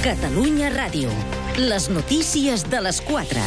Catalunya Ràdio. Les notícies de les 4.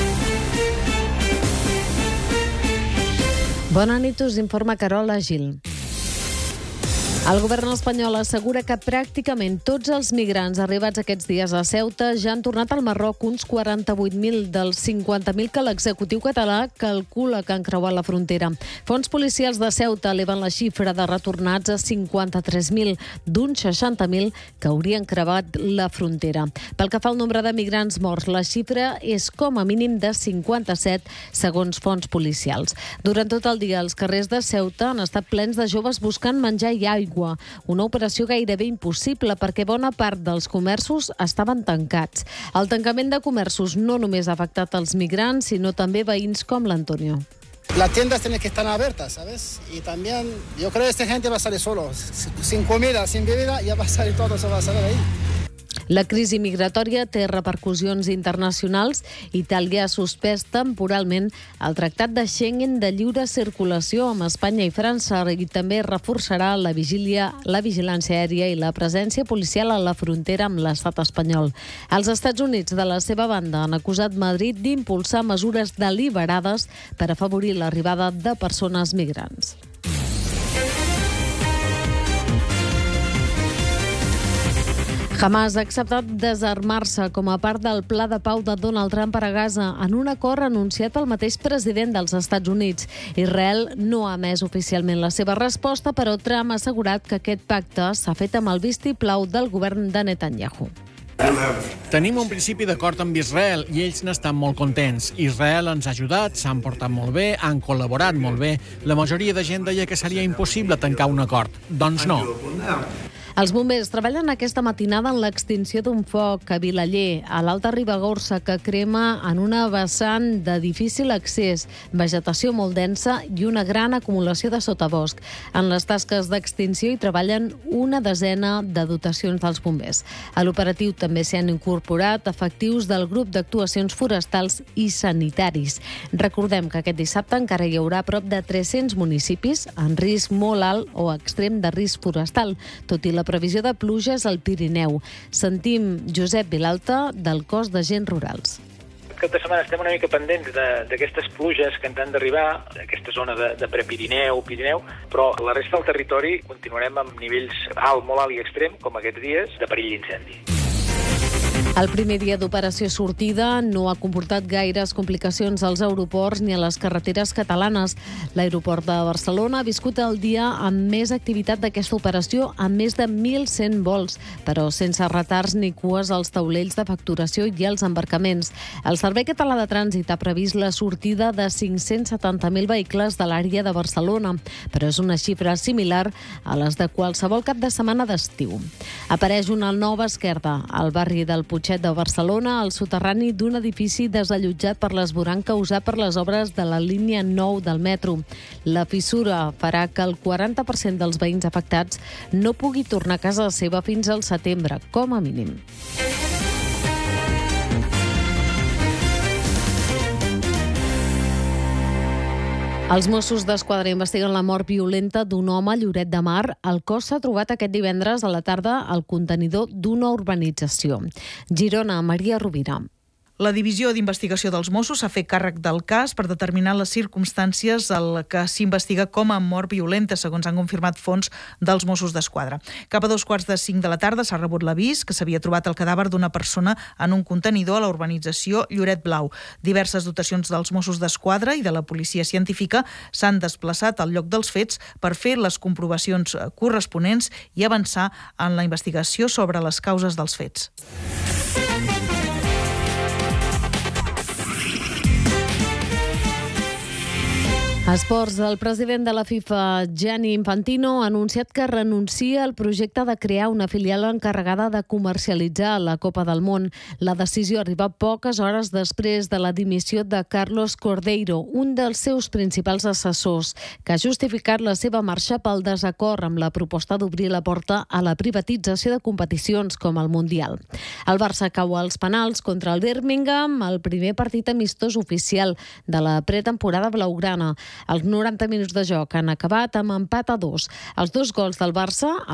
Bona nit, us informa Carola Gil. El govern espanyol assegura que pràcticament tots els migrants arribats aquests dies a Ceuta ja han tornat al Marroc, uns 48.000 dels 50.000 que l'executiu català calcula que han creuat la frontera. Fons policials de Ceuta eleven la xifra de retornats a 53.000, d'uns 60.000 que haurien creuat la frontera. Pel que fa al nombre de migrants morts, la xifra és com a mínim de 57, segons fons policials. Durant tot el dia, els carrers de Ceuta han estat plens de joves buscant menjar i aigua. Una operació gairebé impossible perquè bona part dels comerços estaven tancats. El tancament de comerços no només ha afectat els migrants, sinó també veïns com l'Antonio. Las tiendas tienen que estar abiertas, ¿sabes? Y también yo creo que esta gente va a salir solo. Sin comida, sin bebida, ya va a salir todo, se va a salir ahí. La crisi migratòria té repercussions internacionals. Itàlia ha suspès temporalment el Tractat de Schengen de lliure circulació amb Espanya i França i també reforçarà la vigilància aèria i la presència policial a la frontera amb l'estat espanyol. Els Estats Units, de la seva banda, han acusat Madrid d'impulsar mesures deliberades per afavorir l'arribada de persones migrants. Hamas ha acceptat desarmar-se com a part del pla de pau de Donald Trump per a Gaza en un acord anunciat pel mateix president dels Estats Units. Israel no ha emès oficialment la seva resposta, però Trump ha assegurat que aquest pacte s'ha fet amb el vistiplau del govern de Netanyahu. Tenim un principi d'acord amb Israel i ells n'estan molt contents. Israel ens ha ajudat, s'han portat molt bé, han col·laborat molt bé. La majoria de gent deia que seria impossible tancar un acord. Doncs no. Els bombers treballen aquesta matinada en l'extinció d'un foc a Vilaller, a l'Alta Ribagorça, que crema en una vessant de difícil accés, vegetació molt densa i una gran acumulació de sotabosc. En les tasques d'extinció hi treballen una desena de dotacions dels bombers. A l'operatiu també s'hi han incorporat efectius del grup d'actuacions forestals i sanitaris. Recordem que aquest dissabte encara hi haurà prop de 300 municipis en risc molt alt o extrem de risc forestal, tot i la previsió de pluges al Pirineu. Sentim Josep Vilalta, del Cos d'Agents Rurals. Aquest cap de setmana estem una mica pendents d'aquestes pluges que ens han d'arribar, d'aquesta zona de prepirineu, Pirineu, però la resta del territori continuarem amb nivells alt, molt alt i extrem, com aquests dies, de perill d'incendi. El primer dia d'operació sortida no ha comportat gaires complicacions als aeroports ni a les carreteres catalanes. L'aeroport de Barcelona ha viscut el dia amb més activitat d'aquesta operació, amb més de 1.100 vols, però sense retards ni cues als taulells de facturació i als embarcaments. El Servei Català de Trànsit ha previst la sortida de 570.000 vehicles de l'àrea de Barcelona, però és una xifra similar a les de qualsevol cap de setmana d'estiu. Apareix una nova esquerda al barri del Puigset de Barcelona, al soterrani d'un edifici desallotjat per l'esborrany causat per les obres de la línia 9 del metro. La fissura farà que el 40% dels veïns afectats no pugui tornar a casa seva fins al setembre, com a mínim. Els Mossos d'Esquadra investiguen la mort violenta d'un home a Lloret de Mar. El cos s'ha trobat aquest divendres a la tarda al contenidor d'una urbanització. Girona, Maria Rovira. La Divisió d'Investigació dels Mossos s'ha fet càrrec del cas per determinar les circumstàncies al que s'investiga com a mort violenta, segons han confirmat fonts dels Mossos d'Esquadra. Cap a 2:45 de la tarda s'ha rebut l'avís que s'havia trobat el cadàver d'una persona en un contenidor a la urbanització Lloret Blau. Diverses dotacions dels Mossos d'Esquadra i de la policia científica s'han desplaçat al lloc dels fets per fer les comprovacions corresponents i avançar en la investigació sobre les causes dels fets. Esports. El president de la FIFA, Gianni Infantino, ha anunciat que renuncia al projecte de crear una filial encarregada de comercialitzar la Copa del Món. La decisió arriba poques hores després de la dimissió de Carlos Cordeiro, un dels seus principals assessors, que ha justificat la seva marxa pel desacord amb la proposta d'obrir la porta a la privatització de competicions com el Mundial. El Barça cau als penals contra el Birmingham, el primer partit amistós oficial de la pretemporada blaugrana. Els 90 minuts de joc han acabat amb empat a 2. Els dos gols del Barça